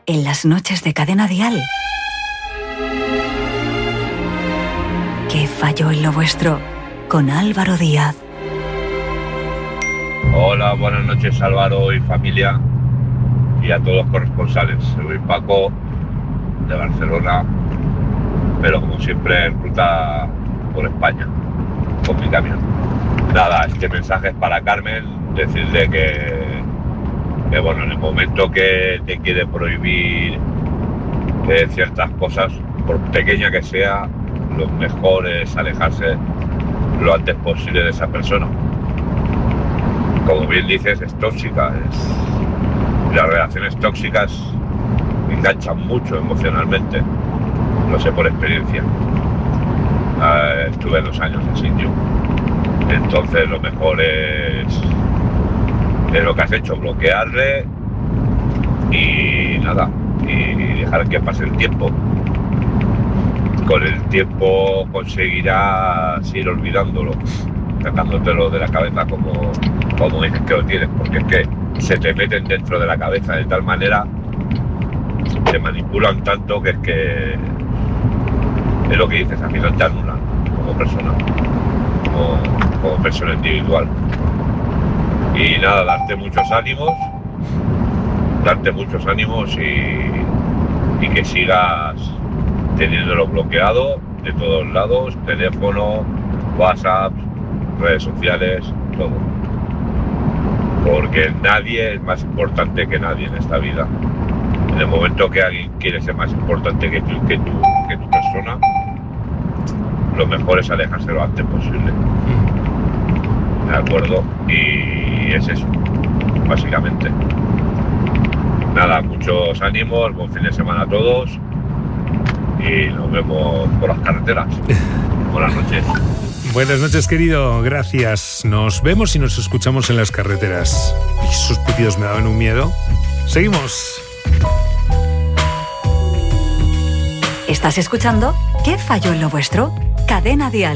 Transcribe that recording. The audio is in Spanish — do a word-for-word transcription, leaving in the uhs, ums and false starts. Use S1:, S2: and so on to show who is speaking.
S1: en las noches de Cadena Dial. ¿Qué falló en lo vuestro? Con Álvaro Díaz.
S2: Hola, buenas noches Álvaro y familia y a todos los corresponsales. Soy Paco de Barcelona, pero como siempre en ruta por España con mi camión. Nada, este mensaje es para Carmen, decirle que, que bueno, en el momento que te quiere prohibir eh, ciertas cosas, por pequeña que sea, lo mejor es alejarse lo antes posible de esa persona. Como bien dices, es tóxica, es... las relaciones tóxicas enganchan mucho emocionalmente, no sé por experiencia. Uh, estuve dos años así yo. Entonces lo mejor es, es lo que has hecho, bloquearle y nada, y dejar que pase el tiempo. Con el tiempo conseguirás ir olvidándolo, sacándotelo de la cabeza como, como dices que lo tienes, porque es que se te meten dentro de la cabeza de tal manera, te manipulan tanto que es que es lo que dices, al final te anulan como persona, como, como persona individual. Y nada, darte muchos ánimos, darte muchos ánimos y, y que sigas teniéndolo bloqueado de todos lados, teléfono, WhatsApp, redes sociales, todo. Porque nadie es más importante que nadie en esta vida. En el momento que alguien quiere ser más importante que tú, que tú, que tu persona, lo mejor es alejarse lo antes posible. ¿De acuerdo? Y es eso, básicamente. Nada, muchos ánimos, buen fin de semana a todos y nos vemos por las carreteras. Buenas noches.
S3: Buenas noches, querido, gracias. Nos vemos y nos escuchamos en las carreteras. Y sus pitidos me daban un miedo. Seguimos.
S1: ¿Estás escuchando? ¿Qué falló en lo vuestro? Cadena Dial.